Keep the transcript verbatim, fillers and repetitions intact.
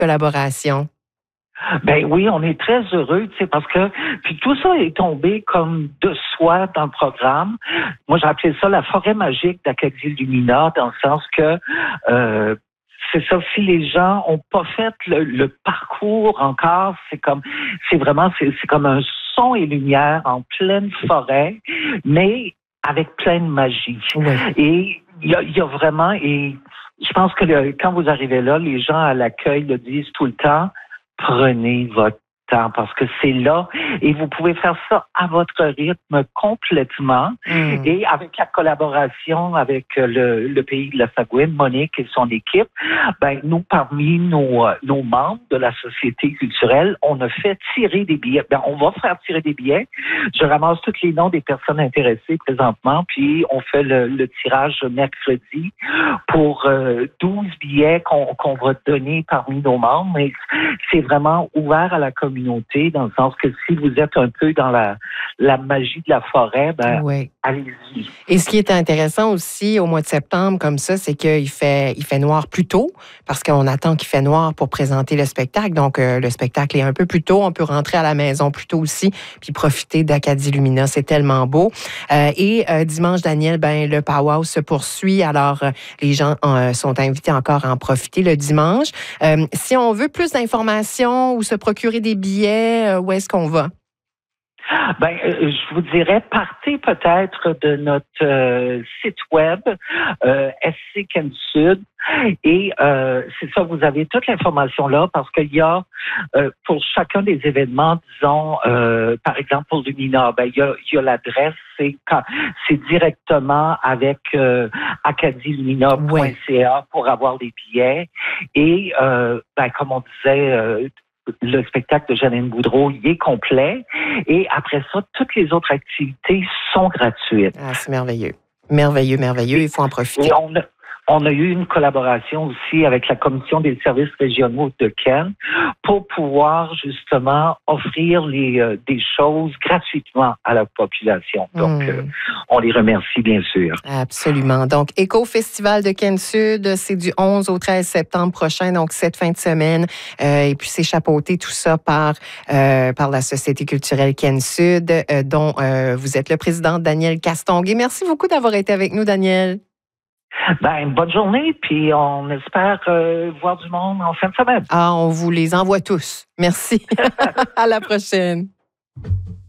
collaboration. Ben oui, on est très heureux, tu sais, parce que puis tout ça est tombé comme de soi dans le programme. Moi, j'ai appelé ça la forêt magique d'Acadie Lumina, dans le sens que euh, c'est ça, si les gens ont pas fait le, le parcours encore, c'est comme c'est vraiment c'est, c'est comme un son et lumière en pleine forêt, mais avec plein de magie. Oui. Et il y a, y a vraiment et je pense que le, quand vous arrivez là, les gens à l'accueil le disent tout le temps. Prenez votre temps parce que c'est là et vous pouvez faire ça à votre rythme complètement mmh. et avec la collaboration avec le, le pays de la Sagouine, Monique et son équipe, ben nous parmi nos, nos membres de la société culturelle, on a fait tirer des billets. Ben on va faire tirer des billets. Je ramasse tous les noms des personnes intéressées présentement, puis on fait le, le tirage mercredi pour euh, douze billets qu'on, qu'on va donner parmi nos membres. Mais c'est vraiment ouvert à la communauté. Dans le sens que si vous êtes un peu dans la, la magie de la forêt, ben, oui. allez-y. Et ce qui est intéressant aussi au mois de septembre, comme ça, c'est qu'il fait, il fait noir plus tôt, parce qu'on attend qu'il fait noir pour présenter le spectacle. Donc, euh, le spectacle est un peu plus tôt. On peut rentrer à la maison plus tôt aussi, puis profiter d'Acadie Lumina. C'est tellement beau. Euh, et euh, dimanche, Daniel, ben, le powwow se poursuit. Alors, euh, les gens euh, sont invités encore à en profiter le dimanche. Euh, si on veut plus d'informations ou se procurer des billets, euh, où est-ce qu'on va? Ben, euh, je vous dirais, partez peut-être de notre euh, site web, euh, S C Ken Sud, et euh, c'est ça, vous avez toute l'information là, parce qu'il y a, euh, pour chacun des événements, disons, euh, par exemple pour Lumina, ben, il y a, il y a l'adresse, c'est, quand, c'est directement avec euh, acadie lumina point c a pour avoir les billets, et euh, ben, comme on disait, euh, le spectacle de Janine Boudreau, il est complet. Et après ça, toutes les autres activités sont gratuites. Ah, c'est merveilleux. Merveilleux, merveilleux. Il faut en profiter. Et on a, on a eu une collaboration aussi avec la Commission des services régionaux de Ken pour pouvoir justement offrir les, euh, des choses gratuitement à la population. Donc, mmh. euh, on les remercie bien sûr. Absolument. Donc, Éco-Festival de Ken Sud, c'est du onze au treize septembre prochain, donc cette fin de semaine. Euh, et puis, c'est chapeauté tout ça par, euh, par la Société culturelle Ken Sud, euh, dont euh, vous êtes le président Daniel Castonguay. Merci beaucoup d'avoir été avec nous, Daniel. Ben, bonne journée, puis on espère euh, voir du monde en fin de semaine. Ah, on vous les envoie tous. Merci. À la prochaine.